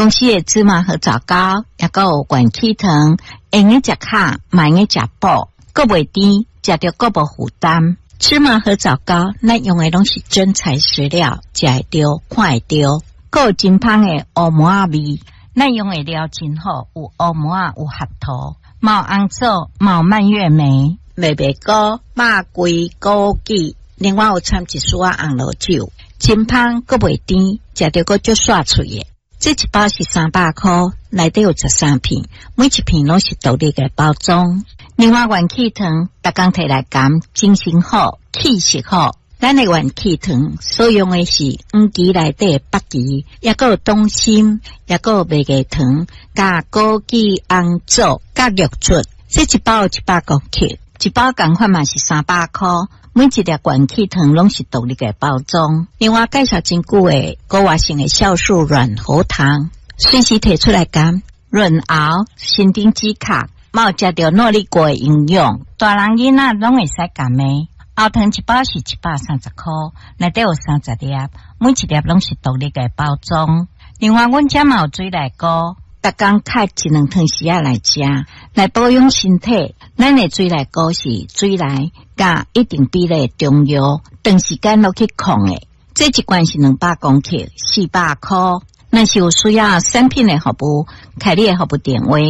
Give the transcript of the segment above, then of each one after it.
公司的芝麻和枣糕，也个有元气糖，会用食卡，嘛用食补，个袂甜，食着个无负担。芝麻和枣糕，咱用的拢是真材实料，食会着，看会着。个有真香的乌麻味，咱用的料真好，有乌麻，有核桃，嘛有红枣，嘛有蔓越莓、麦白糕、肉桂、枸杞，另外有掺一丝仔红萝酒，真香，个袂甜，食着个足爽脆的。这一包是300块，内底有13片，每一片拢是独立的包装。另外元气糖，逐工摕来含，精神好，气色好。咱的元气糖所用的是黄芪内底的北芪，也个有冬心，也个有麦芽糖，加枸杞、红枣，加玉竹。这一包有100公克，一包同款嘛是300块。每一粒元气糖拢是独立的包装。另外介绍真久的高活性的酵素软喉糖，随时摕出来含，润喉、神经止卡，嘛有食到诺丽果的营养。大人囡仔拢会使含的。喉糖一包是130块，内底有30粒，每一粒拢是独立的包装。另外，阮家嘛有水奶糕，逐工开1-2汤匙仔来食，来保养身体。咱的水奶糕是水来加一定比例的中药，长时间落去控的。这一罐是200公克，400块。若是有需要产品的服务，开你的服务电话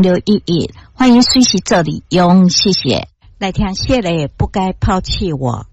2307-0611，2307-0611，欢迎随时做利用，谢谢。来听谢磊不该抛弃我。